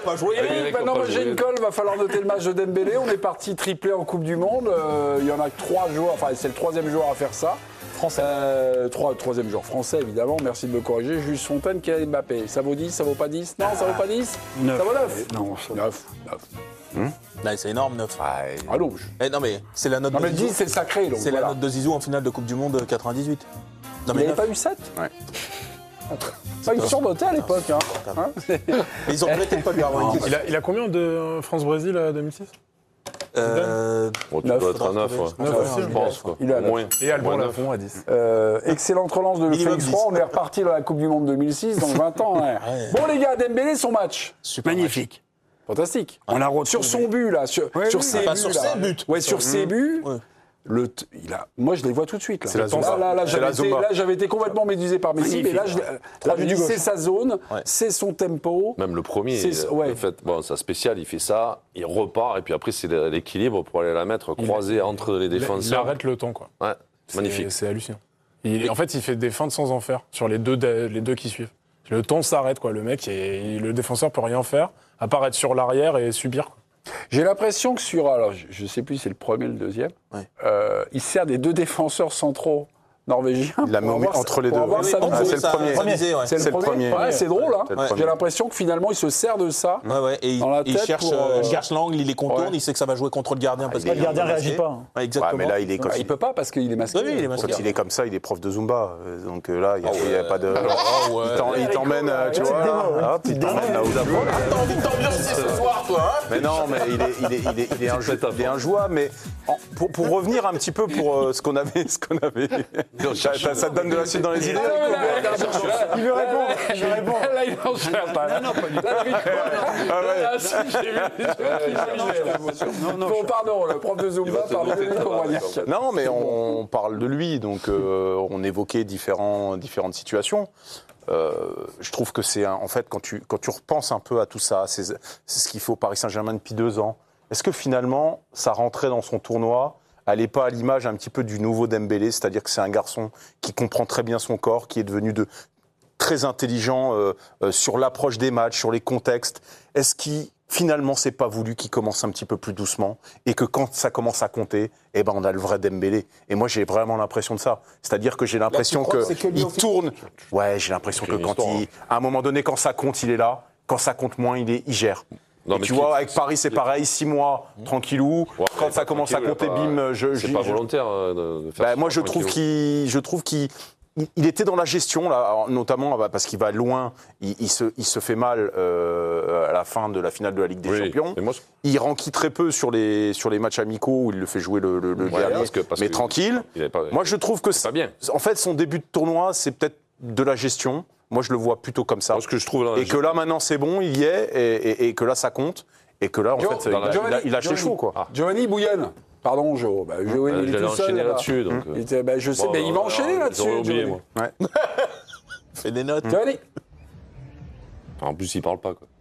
pas joué. Maintenant, moi, j'ai une colle, va falloir noter le match de Dembélé. On est parti triplé en Coupe du Monde. Il y en a que 3 joueurs, enfin, c'est le 3e joueur à faire ça. Français. 3e joueur français, évidemment. Merci de me corriger. Juste Fontaine qui a Mbappé. Ça vaut 10, ça vaut pas 10? Non, ça vaut pas 10? 9. Ça vaut 9? Non, 9. C'est énorme, 9. Allonge. Non, mais c'est la note Non, de mais 10, Zizou. c'est sacré. Donc, C'est voilà. la note de Zizou en finale de Coupe du Monde 98. Non, Il mais n'y avait pas eu 7? Ouais. Pas eu surnoté à l'époque. Hein. Mais ils ont peut-être pas lui avoir une Il a combien de France-Brésil à 2006? Bon, tu dois être à 9, je pense. Quoi. Il est à Au 9. moins. Et Alban Lafont à 10. Excellente relance de Minimum Félix 10. Roy. On est reparti dans la Coupe du Monde 2006, dans 20 ans. Ouais. Bon, les gars, Dembélé, son match. Magnifique. Fantastique. On l'a retrouvé. Sur son but, là. Sur ses buts. Pas sur ses buts. Ouais, sur ses buts. Ouais. Moi, je les vois tout de suite. Là. C'est la Zumba. Là, C'est la Zumba. j'avais été complètement médusé par Messi, mais là, je dis, c'est sa zone, c'est son tempo. Même le premier, ouais. en fait, bon, ça spécial, il fait ça, il repart, et puis après, c'est l'équilibre pour aller la mettre croisée entre les Il défenseurs. arrête le temps, quoi. Ouais, magnifique. C'est hallucinant. En fait, il fait des feintes sans en faire sur les deux qui suivent. Le temps s'arrête, quoi. Le mec, le défenseur peut rien faire, à part être sur l'arrière et subir, quoi. J'ai l'impression que alors je sais plus si c'est le premier ou le deuxième, il sert des 2 défenseurs centraux norvégiens. Il l'a mis entre les deux. C'est le premier. C'est le premier. Ouais, c'est drôle. Hein. Ouais. J'ai l'impression que finalement, il se sert de ça. Et dans la il tête cherche l'angle, il les contourne, il sait que ça va jouer contre le gardien. Parce que Le gardien ne réagit pas. Ouais, exactement. Ouais, mais là, il est comme Il peut pas parce qu'il est masqué. Oui, il est masqué. Quand il est comme ça, il est prof de Zumba. Donc là, il n'y a pas de. Il t'emmène, tu vois. Il t'emmène là où T'as envie de t'ambiancer ce soir, toi, hein? Mais non, mais il est injouable. Mais pour revenir un petit peu pour ce qu'on avait. Ça te donne de la suite dans les idées? Il me répond. Là, il en cherche. Non, pas du tout. Bon, pardon, le prof de Zumba, pardon. Non, mais on parle de lui, donc on évoquait différentes situations. Je trouve que c'est en fait quand tu repenses un peu à tout ça, c'est ce qu'il faut au Paris Saint-Germain depuis 2 ans. Est-ce que finalement ça rentrait dans son tournoi? Elle n'est pas à l'image un petit peu du nouveau Dembélé, c'est-à-dire que c'est un garçon qui comprend très bien son corps, qui est devenu très intelligent sur l'approche des matchs, sur les contextes. Est-ce qu'il finalement c'est pas voulu qu'il commence un petit peu plus doucement et que quand ça commence à compter, on a le vrai Dembélé. Et moi j'ai vraiment l'impression de ça. C'est-à-dire que j'ai l'impression qu'il tourne. Ouais, j'ai l'impression que à un moment donné, quand ça compte, il est là. Quand ça compte moins, il gère. Non, tu vois, avec Paris, c'est pareil, 6 mois, tranquillou. Quand ça commence à compter, bim, c'est pas volontaire de faire ça. Moi, je trouve qu'il était dans la gestion, là, notamment parce qu'il va loin. Il se fait mal à la fin de la finale de la Ligue des Champions. Il renquille très peu sur les matchs amicaux où il le fait jouer le dernier, mais tranquille. Moi, je trouve que en fait, son début de tournoi, c'est peut-être de la gestion. Moi, je le vois plutôt comme ça. Que je trouve et que là, maintenant, c'est bon, il y est, et que là, ça compte. Et que là, en fait, il lâche les chevaux, quoi. Giovanni Bouillon. Pardon, Jo. Giovanni, il est tout seul. Enchaîné là-dessus. Donc, je sais, mais il va enchaîner là-dessus. J'aurais oublié, moi. Fais des notes. Giovanni. En plus, il parle pas, quoi.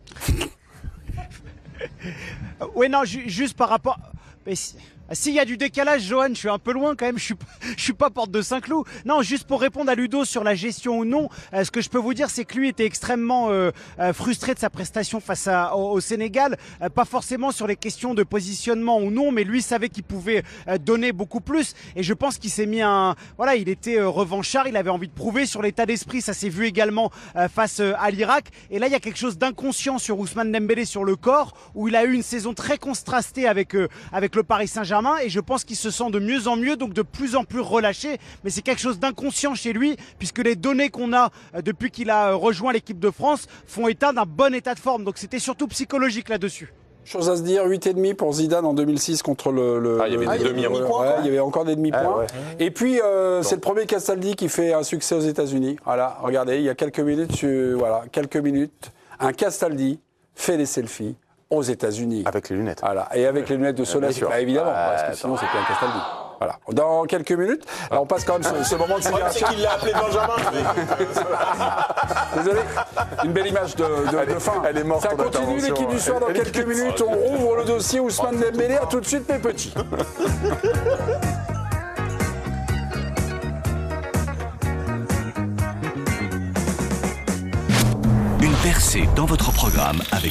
Oui, non, juste par rapport... Mais s'il y a du décalage, Johan, je suis un peu loin quand même, je suis pas porte de Saint-Cloud. Non, juste pour répondre à Ludo sur la gestion ou non, ce que je peux vous dire, c'est que lui était extrêmement frustré de sa prestation face au Sénégal. Pas forcément sur les questions de positionnement ou non, mais lui savait qu'il pouvait donner beaucoup plus. Et je pense qu'il s'est mis Voilà, il était revanchard, il avait envie de prouver sur l'état d'esprit. Ça s'est vu également face à l'Irak. Et là, il y a quelque chose d'inconscient sur Ousmane Dembélé sur le corps, où il a eu une saison très contrastée avec le Paris Saint-Germain. Et je pense qu'il se sent de mieux en mieux, donc de plus en plus relâché. Mais c'est quelque chose d'inconscient chez lui, puisque les données qu'on a depuis qu'il a rejoint l'équipe de France font état d'un bon état de forme. Donc c'était surtout psychologique là-dessus. Chose à se dire, 8,5 pour Zidane en 2006 contre le... il y avait des demi-points. Ouais, il y avait encore des demi-points. Et puis, c'est le premier Castaldi qui fait un succès aux États-Unis. Voilà, regardez, il y a quelques minutes, un Castaldi fait des selfies aux États-Unis. Avec les lunettes. Voilà, et avec les lunettes de soleil, évidemment, parce que sinon c'était un Castaldi. Voilà. Dans quelques minutes, alors on passe quand même ce moment de célébration. C'est qu'il l'a appelé Benjamin. Désolé, une belle image de fin. Elle est morte. Ça continue, l'équipe du soir dans quelques minutes. On rouvre le dossier Ousmane Dembélé. À tout de suite, mes petits. Une percée dans votre programme avec